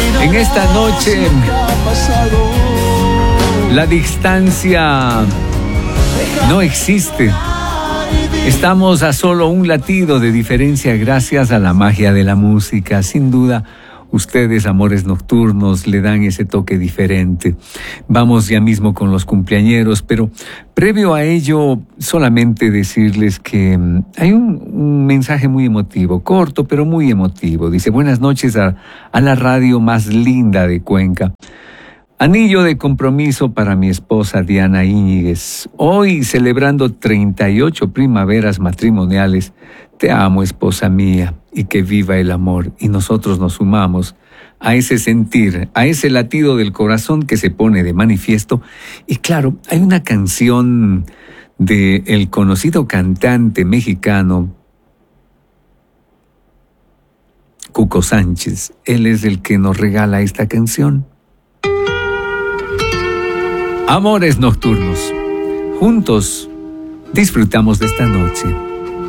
En esta noche, la distancia no existe. Estamos a solo un latido de diferencia gracias a la magia de la música. Sin duda, ustedes, amores nocturnos, le dan ese toque diferente. Vamos ya mismo con los cumpleañeros, pero previo a ello, solamente decirles que hay un mensaje muy emotivo, corto pero muy emotivo. Dice: buenas noches a la radio más linda de Cuenca. Anillo de compromiso para mi esposa Diana Íñiguez. Hoy celebrando 38 primaveras matrimoniales. Te amo, esposa mía, y que viva el amor. Y nosotros nos sumamos a ese sentir, a ese latido del corazón que se pone de manifiesto. Y claro, hay una canción del conocido cantante mexicano Cuco Sánchez. Él es el que nos regala esta canción. Amores nocturnos, juntos disfrutamos de esta noche.